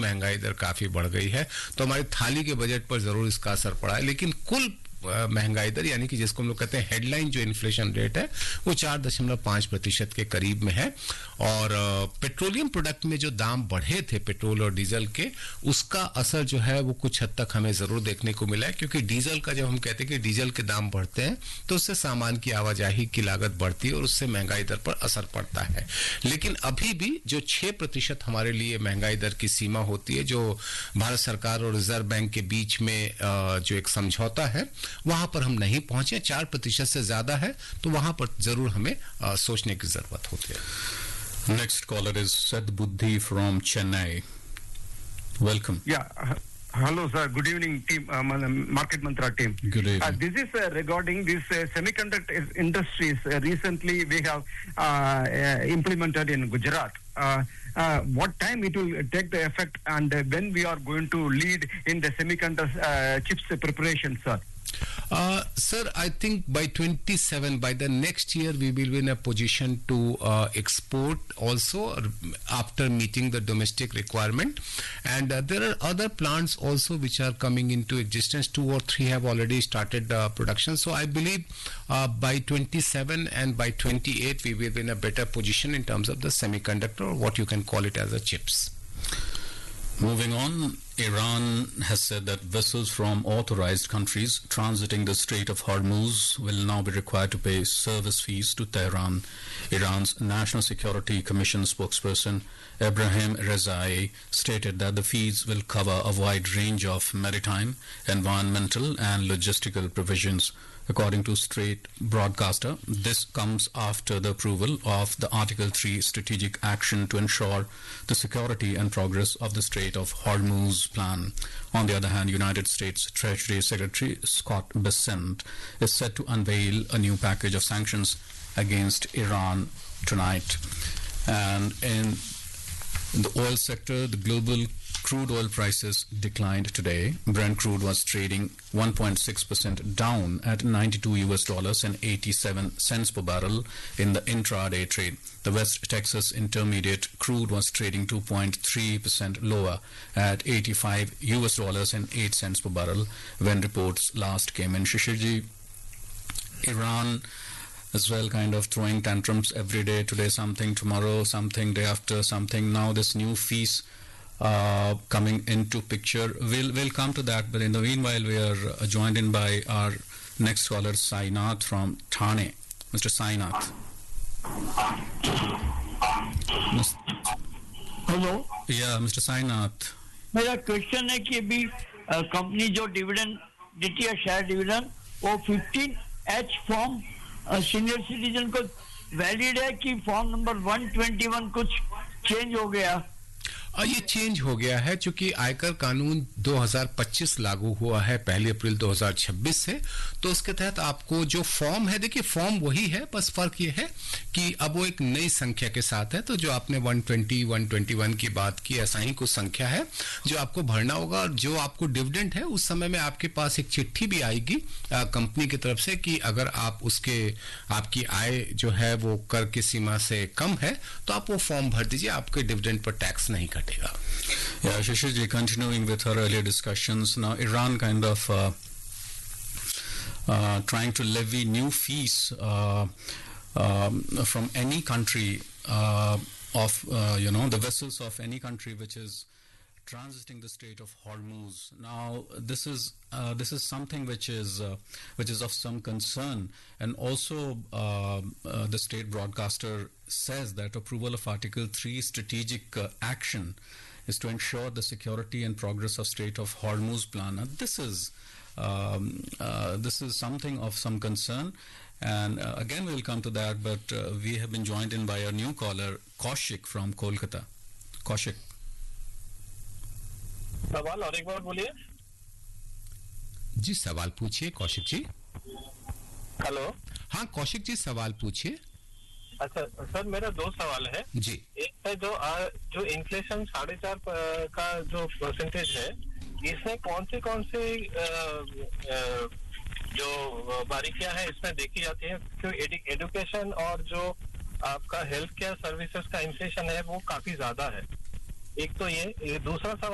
महंगाई दर काफी बढ़ गई है, तो हमारी थाली के बजट पर जरूर इसका असर पड़ा है। लेकिन कुल महंगाई दर यानी कि जिसको हम लोग कहते हैं हेडलाइन जो इन्फ्लेशन रेट है वो 4.5% के करीब में है। और पेट्रोलियम प्रोडक्ट में जो दाम बढ़े थे पेट्रोल और डीजल के, उसका असर जो है वो कुछ हद तक हमें जरूर देखने को मिला है, क्योंकि डीजल का जब हम कहते हैं कि डीजल के दाम बढ़ते हैं तो उससे सामान की आवाजाही की लागत बढ़ती है और उससे महंगाई दर पर असर पड़ता है। लेकिन अभी भी जो 6% हमारे लिए महंगाई दर की सीमा होती है, जो भारत सरकार और रिजर्व बैंक के बीच में जो एक समझौता है, वहां पर हम नहीं पहुंचे। 4% से ज्यादा है तो वहां पर जरूर हमें सोचने की जरूरत होती है। Next caller is Seth Buddhi from Chennai. Welcome. Yeah. Hello, sir. Good evening, team. Market Mantra team. Good evening. This is regarding this semiconductor industries. Recently, we have implemented in Gujarat. What time it will take the effect, and when we are going to lead in the semiconductor chips preparation, sir? Sir, I think by 27, by the next year, we will be in a position to export also after meeting the domestic requirement. And there are other plants also which are coming into existence. 2 or 3 have already started production. So I believe by 27 and by 28, we will be in a better position in terms of the semiconductor, or what you can call it as a chips. Moving on, Iran has said that vessels from authorized countries transiting the Strait of Hormuz will now be required to pay service fees to Tehran. Iran's National Security Commission spokesperson Ebrahim Rezai stated that the fees will cover a wide range of maritime, environmental and logistical provisions. According to Strait broadcaster, this comes after the approval of the Article 3 strategic action to ensure the security and progress of the Strait of Hormuz plan. On the other hand, United States Treasury Secretary Scott Bessent is set to unveil a new package of sanctions against Iran tonight. And in the oil sector, the global crude oil prices declined today. Brent crude was trading 1.6% down at $92 and 87 cents per barrel in the intraday trade. The West Texas Intermediate crude was trading 2.3% lower at $85 and 8 cents per barrel when reports last came in. Shishirji, Iran as well kind of throwing tantrums every day. Today something, tomorrow something, day after something. Now this new fees coming into picture. We'll come to that, but in the meanwhile we are joined in by our next caller Sainath from Thane. Mr. Sainath. Hello. Yeah, Mr. Sainath. मेरा question है कि अभी company जो dividend देती है, share dividend, वो 15H form senior citizen को valid है कि फॉर्म नंबर 121 कुछ चेंज हो गया? ये चेंज हो गया है, चूंकि आयकर कानून 2025 लागू हुआ है 1 अप्रैल 2026 से, तो उसके तहत आपको जो फॉर्म है, देखिए फॉर्म वही है, बस फर्क ये है कि अब वो एक नई संख्या के साथ है। तो जो आपने 120, 121 की बात की, ऐसा ही कुछ संख्या है जो आपको भरना होगा। और जो आपको डिविडेंड है, उस समय में आपके पास एक चिट्ठी भी आएगी कंपनी की तरफ से कि अगर आप आपकी आय जो है वो कर की सीमा से कम है तो आप वो फॉर्म भर दीजिए, आपके डिविडेंड पर टैक्स नहीं कटेगा। Yeah, Shishirji, continuing with our earlier discussions, now Iran kind of trying to levy new fees from any country of the vessels of any country which is transiting the Strait of Hormuz. Now this is something which is of some concern, and also the state broadcaster says that approval of Article 3 strategic action is to ensure the security and progress of Strait of Hormuz plan. Now, this is something of some concern, and again we'll come to that, but we have been joined in by our new caller Kaushik from Kolkata. Kaushik. सवाल और एक बार बोलिए जी। सवाल पूछिए Kaushik ji. Hello. हाँ कौशिक जी, सवाल पूछिए। अच्छा सर, मेरा 2 सवाल है जी। एक है जो इन्फ्लेशन 4.5 का जो परसेंटेज है, इसमें कौन सी जो बारीकियां हैं इसमें देखी जाती है? क्योंकि एजुकेशन और जो आपका हेल्थ केयर सर्विसेज का इन्फ्लेशन है वो काफी ज्यादा है। एक तो ये दूसरा सवाल